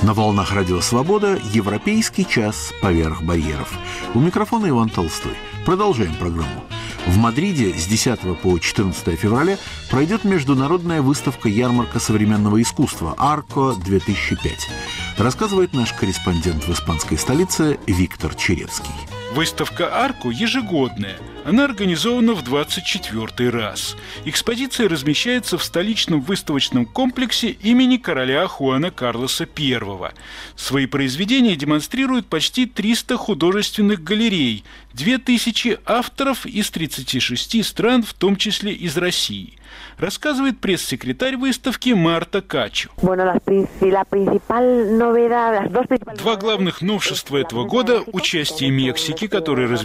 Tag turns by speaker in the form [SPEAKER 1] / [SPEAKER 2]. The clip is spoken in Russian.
[SPEAKER 1] На волнах Радио Свобода «Европейский час поверх барьеров». У микрофона Иван Толстой. Продолжаем программу. В Мадриде с 10 по 14 февраля пройдет международная выставка-ярмарка современного искусства «Арко-2005». Рассказывает наш корреспондент в испанской столице Виктор Черецкий.
[SPEAKER 2] Выставка «Арко» ежегодная. Она организована в 24-й раз. Экспозиция размещается в столичном выставочном комплексе имени короля Хуана Карлоса I. Свои произведения демонстрируют почти 300 художественных галерей, 2000 авторов из 36 стран, в том числе из России. Рассказывает пресс-секретарь выставки Марта Качо. Два главных новшества этого года – участие Мексики, которая